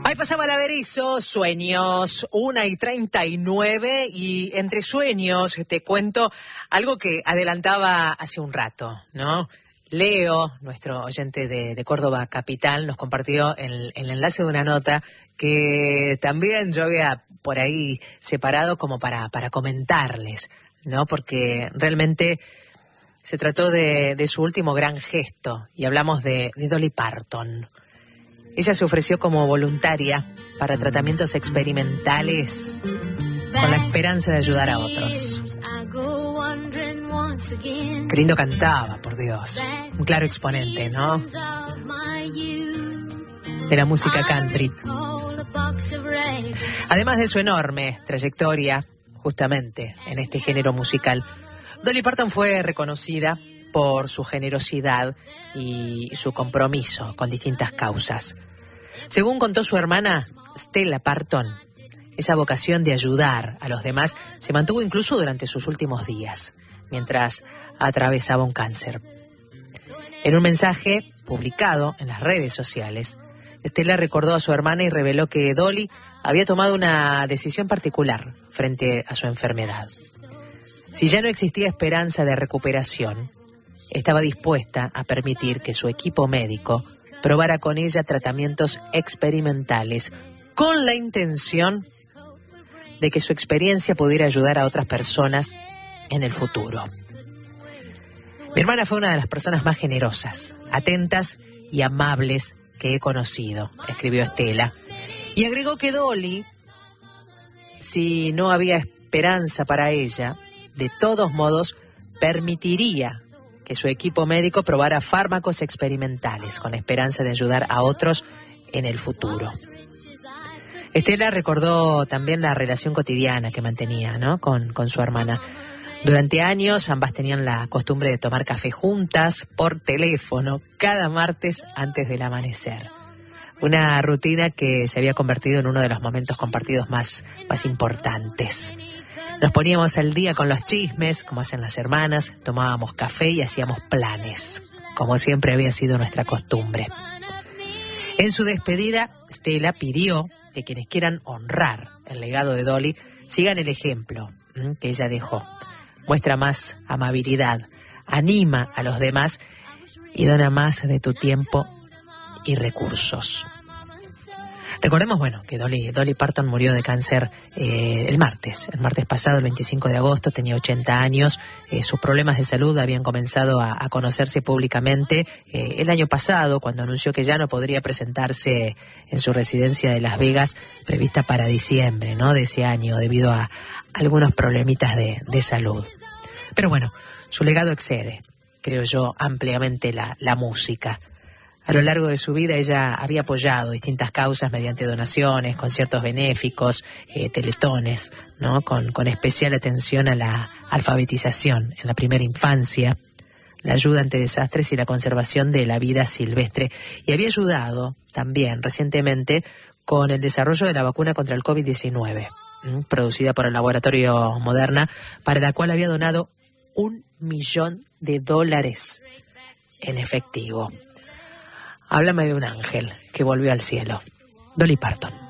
Ahí pasaba el Averizo, sueños, 1:39, y entre sueños te cuento algo que adelantaba hace un rato, ¿no? Leo, nuestro oyente de Córdoba Capital, nos compartió el enlace de una nota que también yo había por ahí separado como para comentarles, ¿no? Porque realmente se trató de su último gran gesto, y hablamos de Dolly Parton. Ella se ofreció como voluntaria para tratamientos experimentales con la esperanza de ayudar a otros. Qué lindo cantaba, por Dios. Un claro exponente, ¿no? De la música country. Además de su enorme trayectoria, justamente, en este género musical, Dolly Parton fue reconocida por su generosidad y su compromiso con distintas causas. Según contó su hermana Stella Parton, esa vocación de ayudar a los demás se mantuvo incluso durante sus últimos días, mientras atravesaba un cáncer. En un mensaje publicado en las redes sociales, Stella recordó a su hermana y reveló que Dolly había tomado una decisión particular frente a su enfermedad. Si ya no existía esperanza de recuperación, estaba dispuesta a permitir que su equipo médico probara con ella tratamientos experimentales con la intención de que su experiencia pudiera ayudar a otras personas en el futuro. Mi hermana fue una de las personas más generosas, atentas y amables que he conocido, escribió Stella. Y agregó que Dolly, si no había esperanza para ella, de todos modos permitiría que su equipo médico probara fármacos experimentales con esperanza de ayudar a otros en el futuro. Stella recordó también la relación cotidiana que mantenía, ¿no?, con su hermana. Durante años ambas tenían la costumbre de tomar café juntas por teléfono cada martes antes del amanecer. Una rutina que se había convertido en uno de los momentos compartidos más importantes. Nos poníamos al día con los chismes, como hacen las hermanas, tomábamos café y hacíamos planes, como siempre había sido nuestra costumbre. En su despedida, Stella pidió que quienes quieran honrar el legado de Dolly sigan el ejemplo que ella dejó. Muestra más amabilidad, anima a los demás y dona más de tu tiempo y recursos. Recordemos, que Dolly Parton murió de cáncer el martes pasado, el 25 de agosto, tenía 80 años. Sus problemas de salud habían comenzado a conocerse públicamente el año pasado, cuando anunció que ya no podría presentarse en su residencia de Las Vegas, prevista para diciembre, ¿no?, de ese año, debido a algunos problemitas de salud. Pero su legado excede, creo yo, ampliamente la música. A lo largo de su vida ella había apoyado distintas causas mediante donaciones, conciertos benéficos, teletones, ¿no?, con especial atención a la alfabetización en la primera infancia, la ayuda ante desastres y la conservación de la vida silvestre. Y había ayudado también recientemente con el desarrollo de la vacuna contra el COVID-19, producida por el laboratorio Moderna, para la cual había donado $1 millón en efectivo. Háblame de un ángel que volvió al cielo. Dolly Parton.